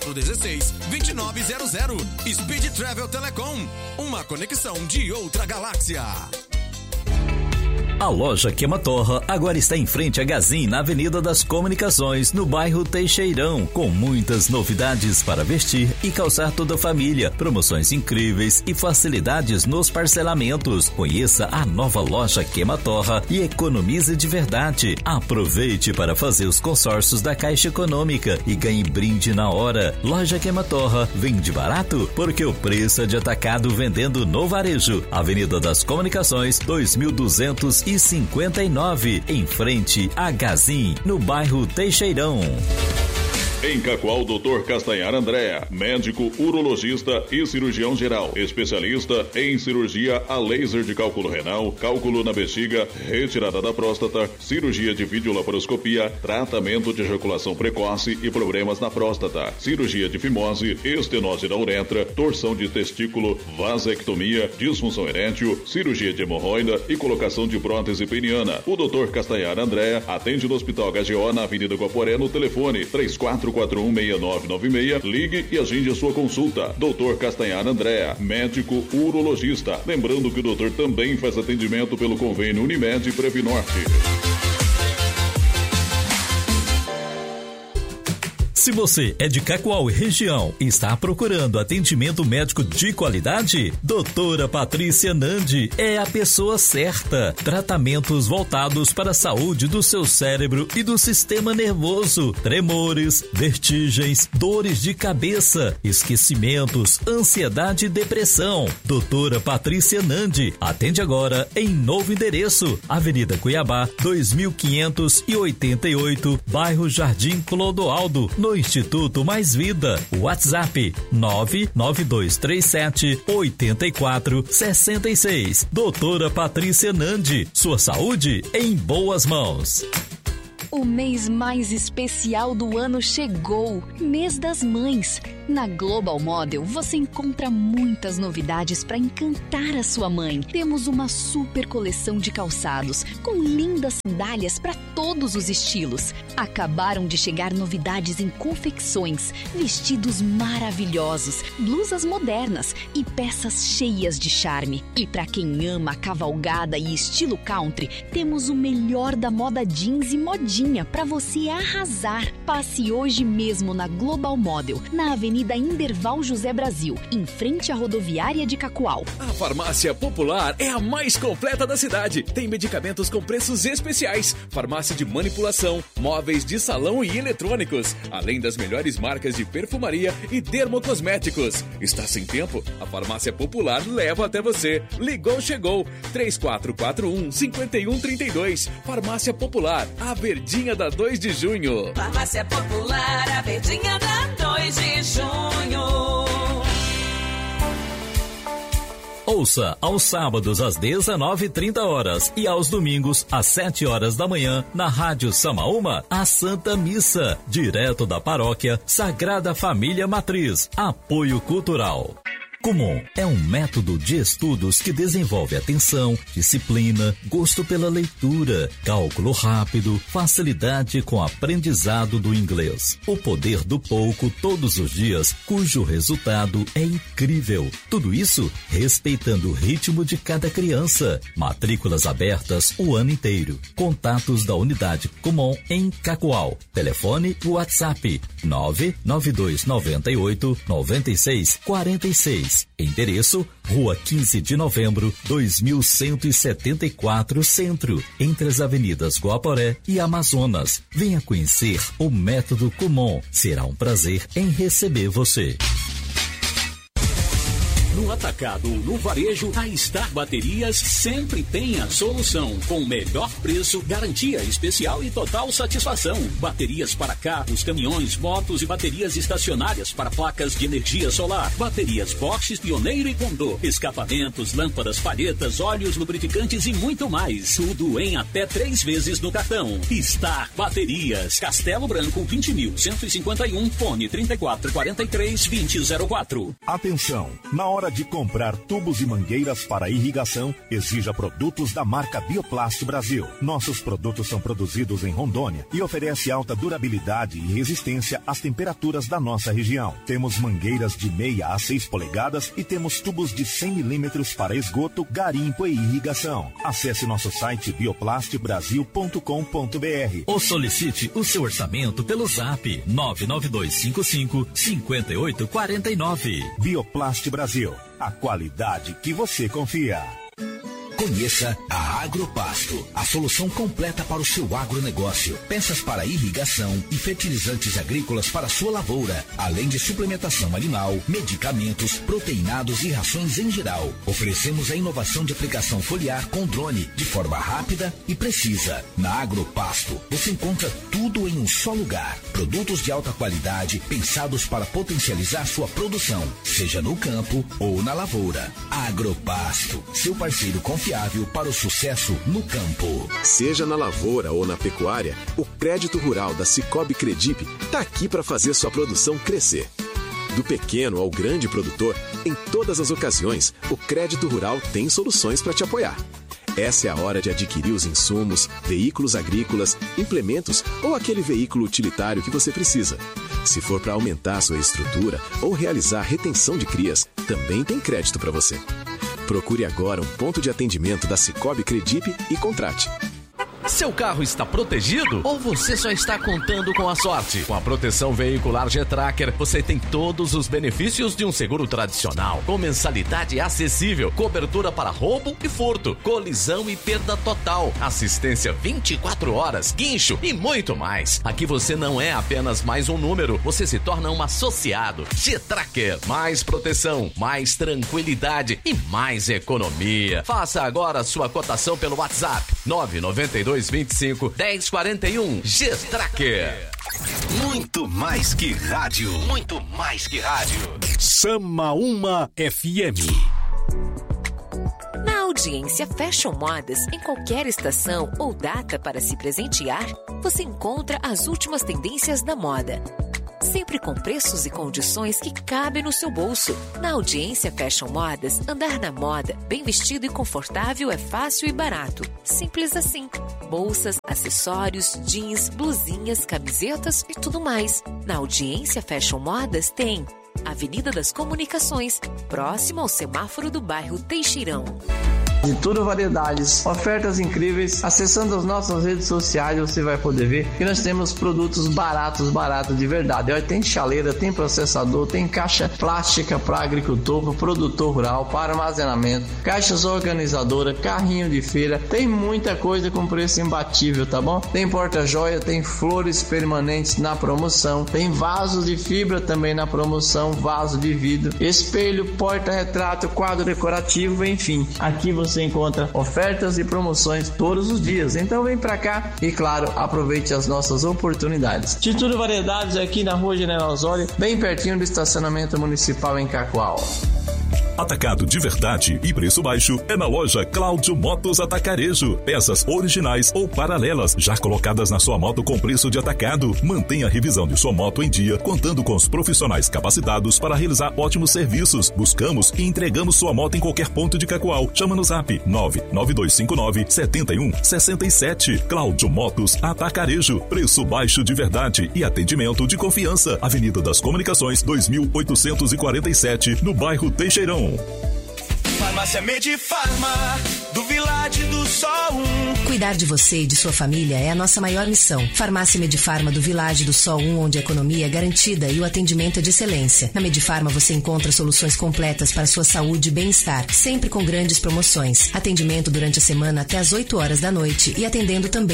416-2900. Speed Travel Telecom, uma conexão de outra galáxia. A loja Queimatorra agora está em frente à Gazin, na Avenida das Comunicações, no bairro Teixeirão, com muitas novidades para vestir e calçar toda a família, promoções incríveis e facilidades nos parcelamentos. Conheça a nova loja Queimatorra e economize de verdade. Aproveite para fazer os consórcios da Caixa Econômica e ganhe brinde na hora. Loja Queimatorra, vende barato porque o preço é de atacado vendendo no varejo. Avenida das Comunicações, 2259, em frente a Gazin, no bairro Teixeirão. Em Cacoal, Dr. Castanhar Andréa, médico urologista e cirurgião geral, especialista em cirurgia a laser de cálculo renal, cálculo na bexiga, retirada da próstata, cirurgia de videolaparoscopia, tratamento de ejaculação precoce e problemas na próstata, cirurgia de fimose, estenose da uretra, torção de testículo, vasectomia, disfunção erétil, cirurgia de hemorroida e colocação de prótese peniana. O Dr. Castanhar Andréa atende no Hospital HGO na Avenida Guaporé no telefone 34416996. Ligue e agende a sua consulta. Dr. Castanhar Andréa, médico urologista. Lembrando que o doutor também faz atendimento pelo convênio Unimed e Previnorte. Se você é de Cacoal e região e está procurando atendimento médico de qualidade, doutora Patrícia Nandi é a pessoa certa. Tratamentos voltados para a saúde do seu cérebro e do sistema nervoso, tremores, vertigens, dores de cabeça, esquecimentos, ansiedade e depressão. Doutora Patrícia Nandi atende agora em novo endereço, Avenida Cuiabá, 2588, bairro Jardim Clodoaldo, no Instituto Mais Vida. WhatsApp 99237-8466. Doutora Patrícia Nandi, sua saúde em boas mãos. O mês mais especial do ano chegou, Mês das Mães. Na Global Model você encontra muitas novidades para encantar a sua mãe. Temos uma super coleção de calçados com lindas sandálias para todos os estilos. Acabaram de chegar novidades em confecções, vestidos maravilhosos, blusas modernas e peças cheias de charme. E para quem ama a cavalgada e estilo country, temos o melhor da moda jeans e modinha para você arrasar. Passe hoje mesmo na Global Model, na Avenida Inderval José Brasil, em frente à rodoviária de Cacoal. A Farmácia Popular é a mais completa da cidade. Tem medicamentos com preços especiais, farmácia de manipulação, móveis de salão e eletrônicos, além das melhores marcas de perfumaria e dermocosméticos. Está sem tempo? A Farmácia Popular leva até você. Ligou, chegou. 3441-5132. Farmácia Popular, a verdinha da 2 de junho. Farmácia Popular, a verdinha da 2 de junho. Ouça aos sábados às 19h30 e aos domingos às 7h da manhã na Rádio Samaúma, a Santa Missa, direto da Paróquia Sagrada Família Matriz. Apoio Cultural. Kumon é um método de estudos que desenvolve atenção, disciplina, gosto pela leitura, cálculo rápido, facilidade com aprendizado do inglês. O poder do pouco todos os dias, cujo resultado é incrível. Tudo isso respeitando o ritmo de cada criança. Matrículas abertas o ano inteiro. Contatos da unidade Kumon em Cacoal. Telefone WhatsApp 99298-9646. Endereço: Rua 15 de Novembro, 2174 Centro, entre as avenidas Guaporé e Amazonas. Venha conhecer o método Kumon. Será um prazer em receber você. No atacado ou no varejo, a Star Baterias sempre tem a solução. Com o melhor preço, garantia especial e total satisfação. Baterias para carros, caminhões, motos e baterias estacionárias para placas de energia solar. Baterias Bosch, Pioneiro e Condor. Escapamentos, lâmpadas, palhetas, óleos, lubrificantes e muito mais. Tudo em até 3 vezes no cartão. Star Baterias. Castelo Branco, 20.151, fone 3443-2004. Atenção! Na hora hora de comprar tubos e mangueiras para irrigação, exija produtos da marca Bioplast Brasil. Nossos produtos são produzidos em Rondônia e oferecem alta durabilidade e resistência às temperaturas da nossa região. Temos mangueiras de 6 a 6 polegadas e temos tubos de 100 milímetros para esgoto, garimpo e irrigação. Acesse nosso site bioplastbrasil.com.br ou solicite o seu orçamento pelo Zap 99255-5849. Bioplast Brasil, a qualidade que você confia. Conheça a Agropasto, a solução completa para o seu agronegócio. Peças para irrigação e fertilizantes agrícolas para a sua lavoura, além de suplementação animal, medicamentos, proteinados e rações em geral. Oferecemos a inovação de aplicação foliar com drone, de forma rápida e precisa. Na Agropasto, você encontra tudo em um só lugar. Produtos de alta qualidade, pensados para potencializar sua produção, seja no campo ou na lavoura. Agropasto, seu parceiro confiável para o sucesso no campo. Seja na lavoura ou na pecuária, o crédito rural da Sicoob Credip está aqui para fazer sua produção crescer. Do pequeno ao grande produtor, em todas as ocasiões, o crédito rural tem soluções para te apoiar. Essa é a hora de adquirir os insumos, veículos agrícolas, implementos ou aquele veículo utilitário que você precisa. Se for para aumentar a sua estrutura ou realizar retenção de crias, também tem crédito para você. Procure agora um ponto de atendimento da Sicoob Credip e contrate. Seu carro está protegido ou você só está contando com a sorte? Com a proteção veicular G-Tracker, você tem todos os benefícios de um seguro tradicional, com mensalidade acessível, cobertura para roubo e furto, colisão e perda total, assistência 24 horas, guincho e muito mais. Aqui você não é apenas mais um número, você se torna um associado. G-Tracker, mais proteção, mais tranquilidade e mais economia. Faça agora a sua cotação pelo WhatsApp 99225-1041. G-Tracker. Muito mais que rádio. Muito mais que rádio. Samaúma FM. Na Audiência Fashion Modas, em qualquer estação ou data para se presentear, você encontra as últimas tendências da moda. Sempre com preços e condições que cabem no seu bolso. Na Audiência Fashion Modas, andar na moda, bem vestido e confortável é fácil e barato. Simples assim. Bolsas, acessórios, jeans, blusinhas, camisetas e tudo mais. Na Audiência Fashion Modas tem Avenida das Comunicações, próximo ao semáforo do bairro Teixeirão. De tudo variedades, ofertas incríveis. Acessando as nossas redes sociais você vai poder ver que nós temos produtos baratos de verdade. Olha, tem chaleira, tem processador, tem caixa plástica para agricultor, para produtor rural, para armazenamento, caixas organizadoras, carrinho de feira, tem muita coisa com preço imbatível, tá bom? Tem porta-joia, tem flores permanentes na promoção, tem vasos de fibra também na promoção, vaso de vidro, espelho, porta-retrato, quadro decorativo, enfim, aqui você encontra ofertas e promoções todos os dias. Então vem pra cá e, claro, aproveite as nossas oportunidades. De tudo variedades aqui na Rua General Osório, bem pertinho do estacionamento municipal em Cacoal. Atacado de verdade e preço baixo é na loja Cláudio Motos Atacarejo. Peças originais ou paralelas já colocadas na sua moto com preço de atacado. Mantenha a revisão de sua moto em dia, contando com os profissionais capacitados para realizar ótimos serviços. Buscamos e entregamos sua moto em qualquer ponto de Cacoal. Chama no Zap 99259-7167. Cláudio Motos Atacarejo. Preço baixo de verdade e atendimento de confiança. Avenida das Comunicações 2847, no bairro Teixeirão. Farmácia Medifarma, do Village do Sol 1. Cuidar de você e de sua família é a nossa maior missão. Farmácia Medifarma do Village do Sol 1, onde a economia é garantida e o atendimento é de excelência. Na Medifarma você encontra soluções completas para sua saúde e bem-estar, sempre com grandes promoções. Atendimento durante a semana até às 8 horas da noite e atendendo também